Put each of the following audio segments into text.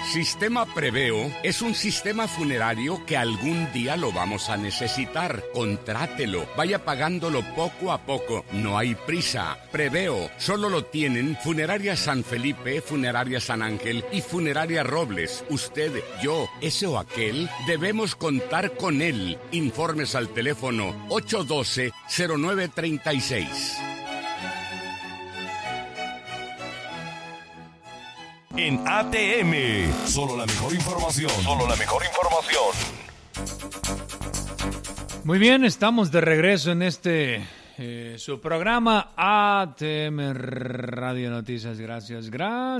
Sistema Preveo es un sistema funerario que algún día lo vamos a necesitar. Contrátelo, vaya pagándolo poco a poco. No hay prisa. Preveo solo lo tienen Funeraria San Felipe, Funeraria San Ángel y Funeraria Robles. Usted, yo, ese o aquel, debemos contar con él. Informes al teléfono 812-0936. En ATM, solo la mejor información. Solo la mejor información. Muy bien, estamos de regreso en su programa ATM Radio Noticias. Gracias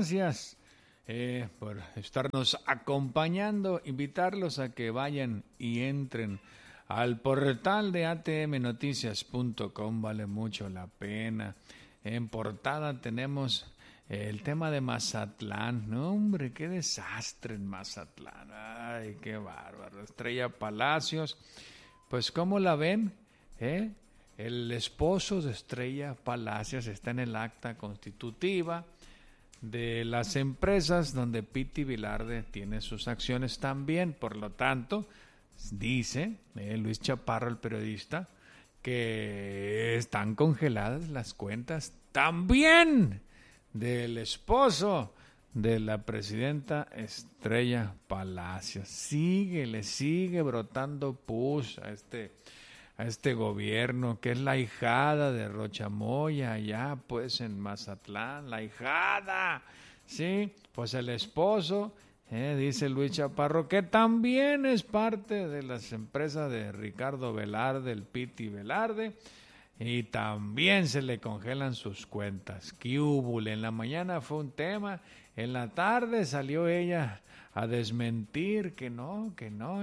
por estarnos acompañando. Invitarlos a que vayan y entren al portal de atmnoticias.com. Vale mucho la pena. En portada tenemos el tema de Mazatlán. No, hombre, qué desastre en Mazatlán. Ay, qué bárbaro. Estrella Palacios. Pues, ¿cómo la ven? El esposo de Estrella Palacios está en el acta constitutiva de las empresas donde Piti Velarde tiene sus acciones también. Por lo tanto, dice Luis Chaparro, el periodista, que están congeladas las cuentas también del esposo de la presidenta Estrella Palacios. Le sigue brotando pus a este gobierno, que es la ahijada de Rochamoya, allá pues en Mazatlán, la ahijada, sí, pues el esposo, dice Luis Chaparro, que también es parte de las empresas de Ricardo Velarde, el Piti Velarde, y también se le congelan sus cuentas. ¿Qué hubo? En la mañana fue un tema, en la tarde salió ella a desmentir que no,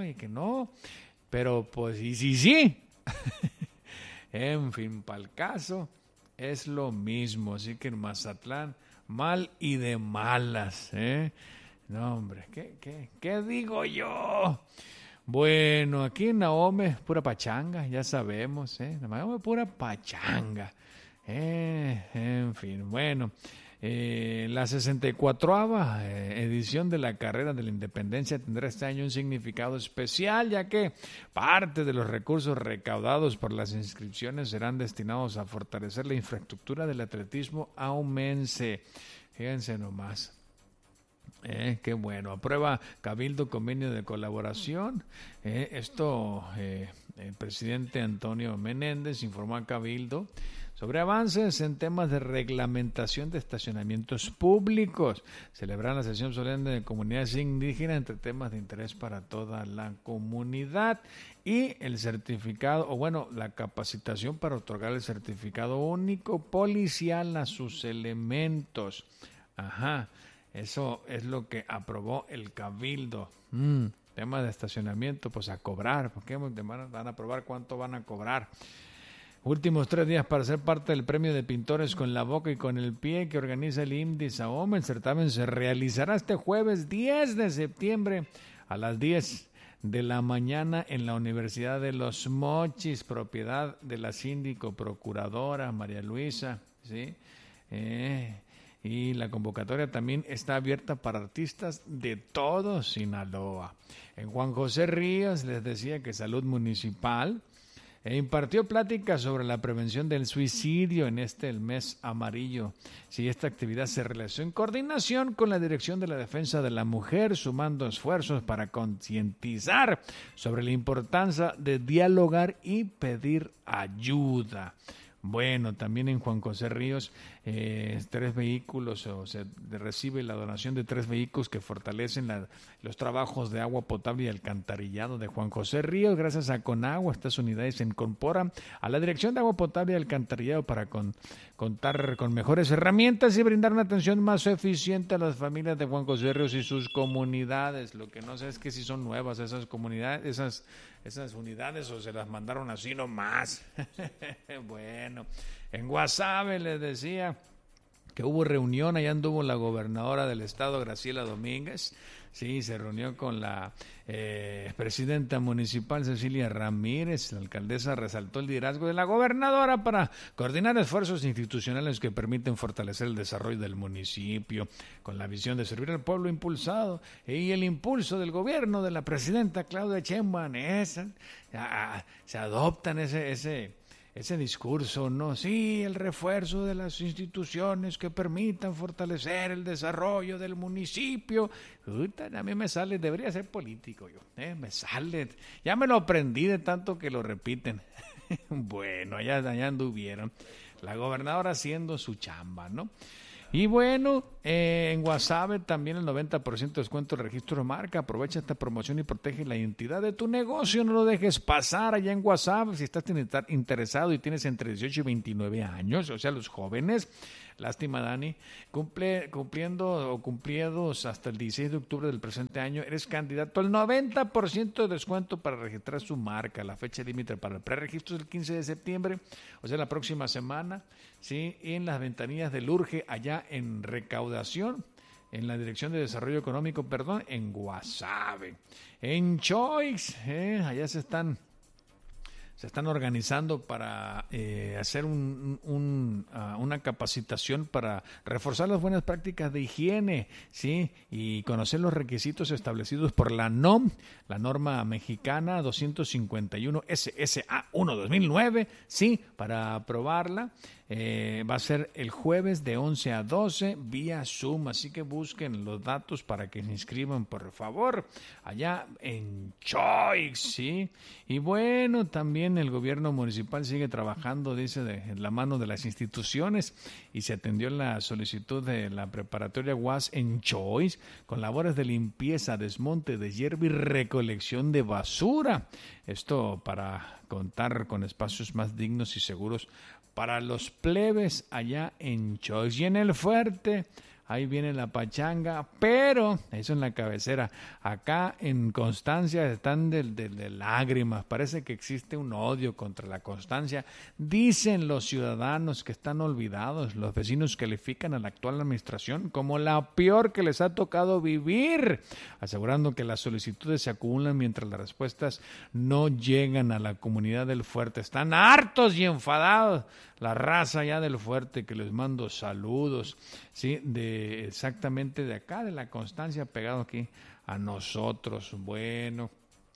pero pues y sí. En fin, para el caso es lo mismo, así que en Mazatlán mal y de malas, No, hombre, ¿qué digo yo? Bueno, aquí en Nahome, pura pachanga, ya sabemos, Nahome, pura pachanga. En fin, bueno, la 64ª edición de la Carrera de la Independencia tendrá este año un significado especial, ya que parte de los recursos recaudados por las inscripciones serán destinados a fortalecer la infraestructura del atletismo aumense. Fíjense nomás. Qué bueno. Aprueba Cabildo convenio de colaboración. El presidente Antonio Menéndez informó a Cabildo sobre avances en temas de reglamentación de estacionamientos públicos. Celebrar la sesión solemne de comunidades indígenas entre temas de interés para toda la comunidad y el certificado, la capacitación para otorgar el certificado único policial a sus elementos. Ajá. Eso es lo que aprobó el Cabildo. Tema de estacionamiento, pues a cobrar. ¿Por qué van a aprobar cuánto van a cobrar? Últimos 3 días para ser parte del premio de pintores con la boca y con el pie que organiza el IMDI Sahome. El certamen se realizará este jueves 10 de septiembre a las 10 de la mañana en la Universidad de Los Mochis, propiedad de la síndico procuradora María Luisa, ¿sí? Y la convocatoria también está abierta para artistas de todo Sinaloa. En Juan José Ríos les decía que Salud Municipal impartió pláticas sobre la prevención del suicidio en el mes amarillo. Sí, esta actividad se realizó en coordinación con la Dirección de la Defensa de la Mujer, sumando esfuerzos para concientizar sobre la importancia de dialogar y pedir ayuda. Bueno, también en Juan José Ríos, 3 vehículos, se recibe la donación de 3 vehículos que fortalecen los trabajos de agua potable y alcantarillado de Juan José Ríos. Gracias a Conagua, estas unidades se incorporan a la Dirección de Agua Potable y Alcantarillado para contar con mejores herramientas y brindar una atención más eficiente a las familias de Juan José Ríos y sus comunidades. Lo que no sé es que si son nuevas esas comunidades, esas unidades, o se las mandaron así nomás. Bueno, en Guasave les decía que hubo reunión, allá anduvo la gobernadora del estado, Graciela Domínguez, sí, se reunió con la presidenta municipal, Cecilia Ramírez. La alcaldesa resaltó el liderazgo de la gobernadora para coordinar esfuerzos institucionales que permiten fortalecer el desarrollo del municipio, con la visión de servir al pueblo impulsado, y el impulso del gobierno de la presidenta Claudia Sheinbaum, se adoptan ese discurso, ¿no? Sí, el refuerzo de las instituciones que permitan fortalecer el desarrollo del municipio. A mí me sale, debería ser político yo, me sale, ya me lo aprendí de tanto que lo repiten. Bueno, allá anduvieron, la gobernadora haciendo su chamba, ¿no? Y bueno, en Guasave también el 90% de descuento del registro de marca. Aprovecha esta promoción y protege la identidad de tu negocio. No lo dejes pasar allá en Guasave. Si estás interesado y tienes entre 18 y 29 años, o sea, los jóvenes, lástima, Dani, cumplidos hasta el 16 de octubre del presente año, eres candidato al 90% de descuento para registrar su marca. La fecha límite para el preregistro es el 15 de septiembre, o sea, la próxima semana, ¿sí? En las ventanillas del Urge, allá en Recaudación, en la Dirección de Desarrollo Económico, en Guasave. En Choix, allá se están organizando para hacer una capacitación para reforzar las buenas prácticas de higiene, ¿sí? Y conocer los requisitos establecidos por la NOM, la norma mexicana 251 SSA1-2009, ¿sí? Para aprobarla. Va a ser el jueves de 11 a 12 vía Zoom, así que busquen los datos para que se inscriban, por favor, allá en Choix, ¿sí? Y bueno, también el gobierno municipal sigue trabajando, dice, de la mano de las instituciones, y se atendió la solicitud de la preparatoria UAS en Choix con labores de limpieza, desmonte de hierba y recolección de basura. Esto para contar con espacios más dignos y seguros para los plebes allá en Choix. Y en el Fuerte, ahí viene la pachanga, pero eso en la cabecera. Acá en Constancia están de lágrimas. Parece que existe un odio contra la Constancia. Dicen los ciudadanos que están olvidados. Los vecinos califican a la actual administración como la peor que les ha tocado vivir, asegurando que las solicitudes se acumulan mientras las respuestas no llegan a la comunidad del Fuerte. Están hartos y enfadados. La raza ya del Fuerte, que les mando saludos, ¿sí? Exactamente de acá, de la Constancia, pegado aquí a nosotros. Bueno,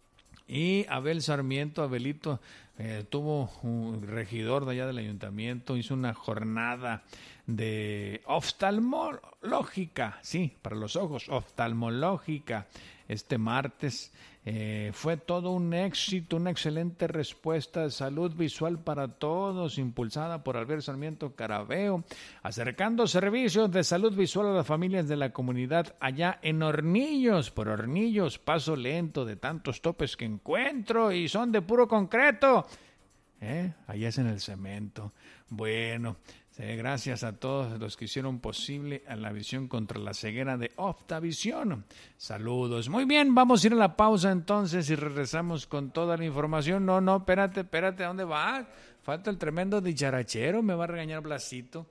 y Abel Sarmiento, Abelito, tuvo un regidor de allá del ayuntamiento, hizo una jornada de oftalmológica, sí, para los ojos, oftalmológica, este martes. Fue todo un éxito, una excelente respuesta de salud visual para todos, impulsada por Albert Sarmiento Carabeo, acercando servicios de salud visual a las familias de la comunidad allá en Hornillos. Por Hornillos, paso lento de tantos topes que encuentro y son de puro concreto. Allá es en el cemento. Bueno, gracias a todos los que hicieron posible a la visión contra la ceguera de Optavisión. Saludos. Muy bien, vamos a ir a la pausa entonces y regresamos con toda la información. No, espérate, ¿a dónde va? Falta el tremendo dicharachero, me va a regañar Blasito.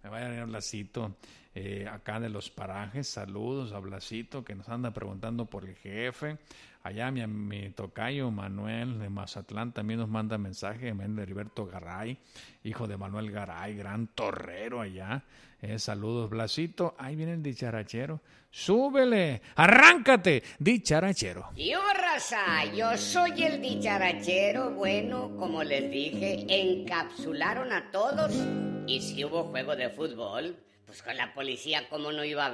Acá de los parajes. Saludos a Blasito, que nos anda preguntando por el jefe. Allá mi tocayo Manuel de Mazatlán también nos manda mensaje, de Heriberto Garay, hijo de Manuel Garay, gran torrero allá. Saludos, Blasito. Ahí viene el dicharachero. ¡Súbele! ¡Arráncate, dicharachero! Yo, raza, yo soy el dicharachero. Bueno, como les dije, encapsularon a todos. Y si hubo juego de fútbol, pues con la policía, ¿cómo no iba a haber?